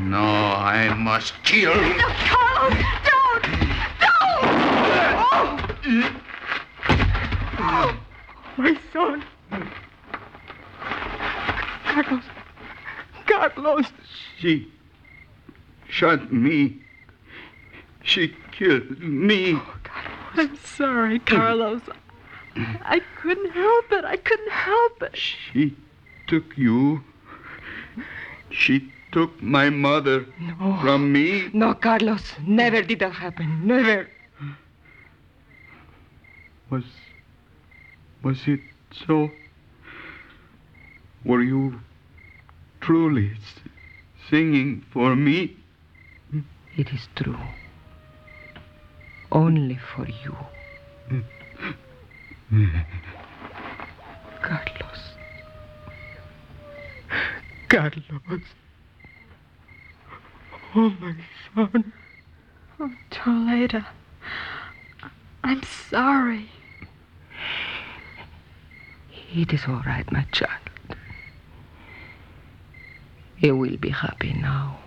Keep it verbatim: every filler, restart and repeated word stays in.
No, I must kill. No, Carlos, don't! Don't! Oh! Oh, my son. Carlos. Carlos. She shot me. She killed me. Oh, God, I'm sorry, Carlos. I couldn't help it. I couldn't help it. She took you. She took my mother No. from me. No, Carlos. Never did that happen. Never. Was... Was it so? Were you truly s- singing for me? It is true. Only for you. Carlos. Carlos. Oh, my son. Oh, Toledo. I'm sorry. It is all right, my child. You will be happy now.